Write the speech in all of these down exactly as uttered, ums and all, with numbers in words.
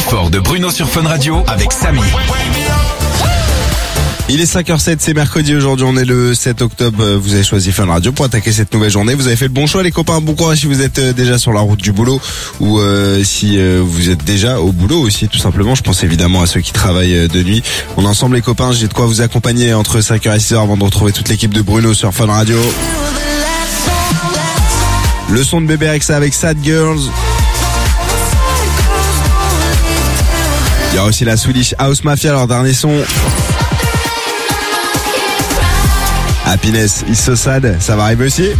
Before de Bruno sur Fun Radio avec Samy. Il est cinq heures sept, c'est mercredi aujourd'hui, on est le sept octobre, vous avez choisi Fun Radio pour attaquer cette nouvelle journée. Vous avez fait le bon choix les copains, bon courage si vous êtes déjà sur la route du boulot ou euh, si euh, vous êtes déjà au boulot aussi tout simplement. Je pense évidemment à ceux qui travaillent de nuit. On est ensemble les copains, j'ai de quoi vous accompagner entre cinq heures et six heures avant de retrouver toute l'équipe de Bruno sur Fun Radio. Le son de Bébé Rexha avec Sad Girls. Il y a aussi la Swedish House Mafia, leur dernier son. Happiness is so sad, ça va arriver aussi.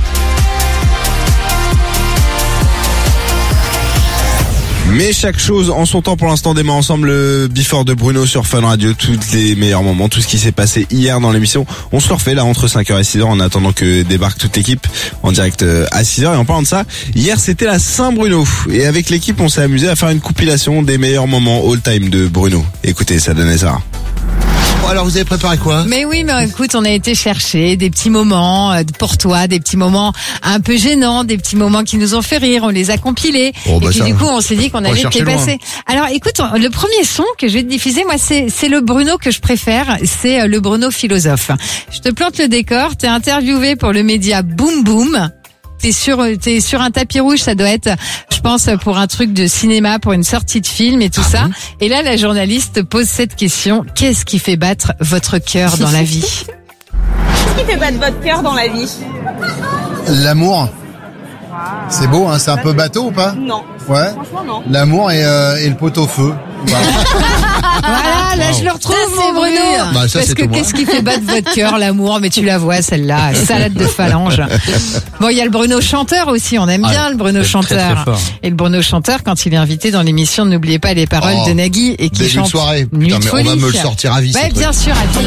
Mais chaque chose en son temps. Pour l'instant, démarre ensemble le Before de Bruno sur Fun Radio. Tous les meilleurs moments, tout ce qui s'est passé hier dans l'émission, on se le refait là entre cinq heures et six heures en attendant que débarque toute l'équipe en direct à six heures. Et en parlant de ça, hier c'était la Saint-Bruno. Et avec l'équipe, on s'est amusé à faire une compilation des meilleurs moments all-time de Bruno. Écoutez, ça donnait ça. Alors vous avez préparé quoi? Mais oui, mais écoute, on a été chercher des petits moments pour toi, des petits moments un peu gênants, des petits moments qui nous ont fait rire, on les a compilés. Oh, bah et puis ça, du coup, on s'est dit qu'on allait te les passer. Alors écoute, le premier son que je vais te diffuser, moi, c'est c'est le Bruno que je préfère, c'est le Bruno philosophe. Je te plante le décor, t'es interviewé pour le média Boom Boom. T'es sur, t'es sur un tapis rouge, ça doit être, je pense, pour un truc de cinéma, pour une sortie de film et tout ah ça. Bon et là, la journaliste pose cette question. Qu'est-ce qui fait battre votre cœur dans la vie? Qu'est-ce qui fait battre votre cœur dans la vie? L'amour. C'est beau, hein, c'est un peu bateau ou pas? Non. Ouais. Franchement, non. L'amour et, euh, et le pot-au-feu. Voilà. Voilà, là je le retrouve, ça, mon Bruno. Bah, ça, Parce que qu'est-ce qui fait battre votre cœur? L'amour, mais tu la vois celle-là, salade de phalange. Bon, il y a le Bruno chanteur aussi, on aime ah, bien le Bruno chanteur. Très, très et le Bruno chanteur, quand il est invité dans l'émission, n'oubliez pas les paroles oh, de Nagui et qui chante soirée. Nuit Putain, de mais folie. On va me le sortir à vie. Ouais, bien sûr, attends.